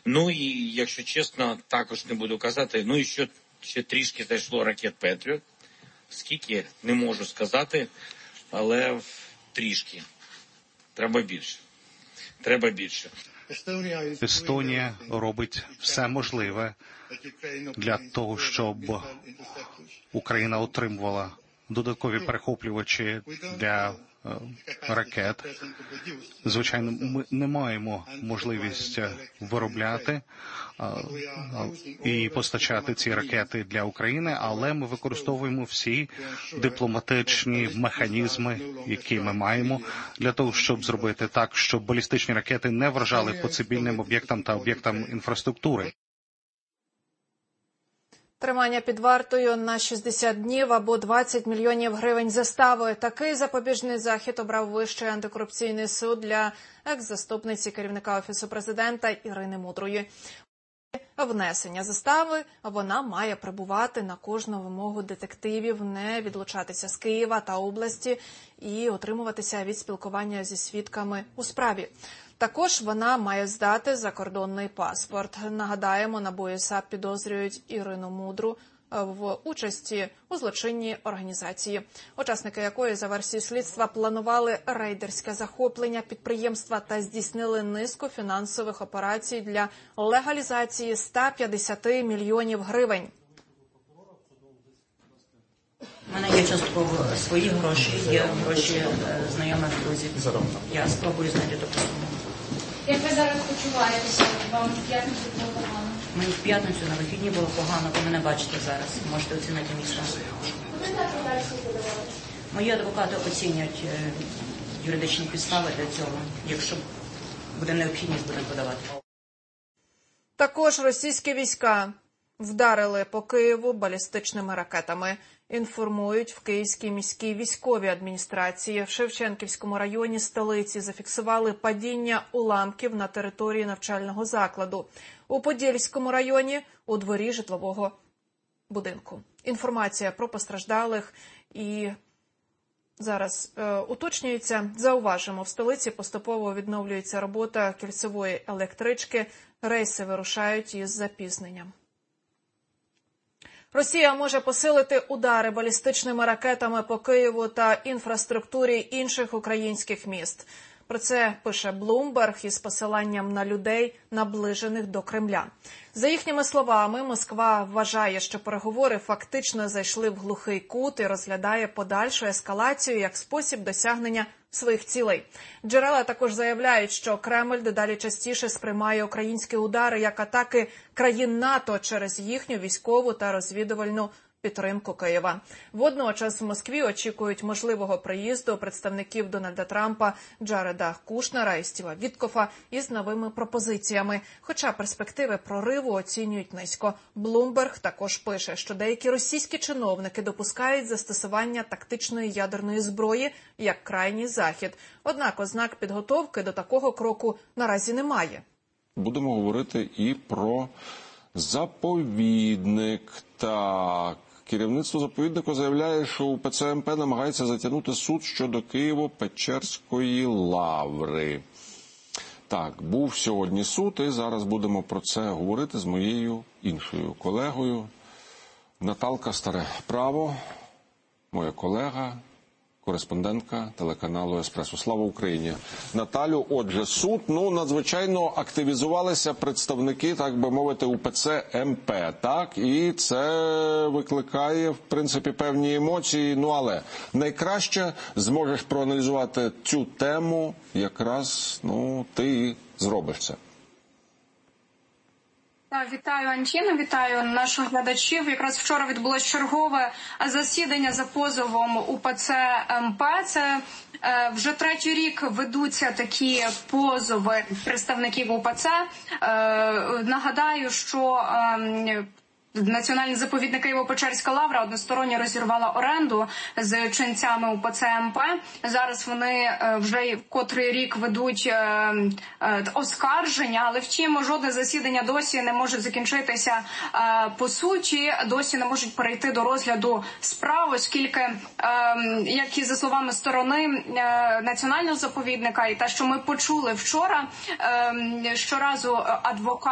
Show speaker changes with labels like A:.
A: Ну і, якщо чесно, також не буду казати, ну і ще трішки зайшло ракет «Петріот». Скільки, не можу сказати, але трішки. Треба більше. Треба більше.
B: Естонія робить все можливе для того, щоб Україна отримувала додаткові перехоплювачі для ракет. Звичайно, ми не маємо можливість виробляти і постачати ці ракети для України, але ми використовуємо всі дипломатичні механізми, які ми маємо, для того, щоб зробити так, щоб балістичні ракети не вражали по цивільним об'єктам та об'єктам інфраструктури.
C: Тримання під вартою на 60 днів або 20 мільйонів гривень застави. Такий запобіжний захід обрав Вищий антикорупційний суд для екс-заступниці керівника Офісу президента Ірини Мудрої. Внесення застави вона має прибувати на кожну вимогу детективів, не відлучатися з Києва та області і утримуватися від спілкування зі свідками у справі. Також вона має здати закордонний паспорт. Нагадаємо, НАБУ і САП підозрюють Ірину Мудру в участі у злочинній організації, учасники якої, за версією слідства, планували рейдерське захоплення підприємства та здійснили низку фінансових операцій для легалізації 150 мільйонів гривень.
D: У мене є частково свої гроші, є гроші знайомих друзів. Я спробую знайти таку суму.
E: Як ви зараз почуваєтеся? Вам в п'ятницю було погано?
D: Мені в п'ятницю на вихідні було погано, ви мене бачите зараз. Можете оцінити мій стан.
E: Куди так далі подавали?
D: Мої адвокати оцінять юридичні підстави для цього. Якщо буде необхідність, будемо подавати.
C: Також російські війська вдарили по Києву балістичними ракетами. Інформують в Київській міській військовій адміністрації. В Шевченківському районі столиці зафіксували падіння уламків на території навчального закладу. У Подільському районі – у дворі житлового будинку. Інформація про постраждалих і зараз уточнюється. Зауважимо, в столиці поступово відновлюється робота кільцевої електрички. Рейси вирушають із запізненням. Росія може посилити удари балістичними ракетами по Києву та інфраструктурі інших українських міст. Про це пише Bloomberg із посиланням на людей, наближених до Кремля. За їхніми словами, Москва вважає, що переговори фактично зайшли в глухий кут і розглядає подальшу ескалацію як спосіб досягнення своїх цілей. Джерела також заявляють, що Кремль дедалі частіше сприймає українські удари як атаки країн НАТО через їхню військову та розвідувальну підтримку Києва. Водночас в Москві очікують можливого приїзду представників Дональда Трампа, Джареда Кушнера і Стіва Віткофа із новими пропозиціями. Хоча перспективи прориву оцінюють низько. Bloomberg також пише, що деякі російські чиновники допускають застосування тактичної ядерної зброї як крайній захід. Однак ознак підготовки до такого кроку наразі немає.
F: Будемо говорити і про заповідник. Так, керівництво заповіднику заявляє, що УПЦ МП намагається затягнути суд щодо Києво-Печерської лаври. Так, був сьогодні суд, і зараз будемо про це говорити з моєю іншою колегою. Наталка Старе Право, моя колега, кореспондентка телеканалу «Еспресо». Слава Україні! Наталю, отже, суд, надзвичайно активізувалися представники, так би мовити, УПЦ МП, так? І це викликає, в принципі, певні емоції, але найкраще зможеш проаналізувати цю тему, якраз, ти зробиш це.
E: Вітаю, Антіно, вітаю наших глядачів. Якраз вчора відбулось чергове засідання за позовом УПЦ МП. Це вже третій рік ведуться такі позови представників УПЦ. Нагадаю, що Національний заповідник Києво-Печерська лавра односторонньо розірвала оренду з ченцями УПЦ МП. Зараз вони вже котрий рік ведуть оскарження, але втім жодне засідання досі не може закінчитися по суті, досі не можуть перейти до розгляду справ, оскільки, як і за словами сторони Національного заповідника, і те, що ми почули вчора, щоразу адвокат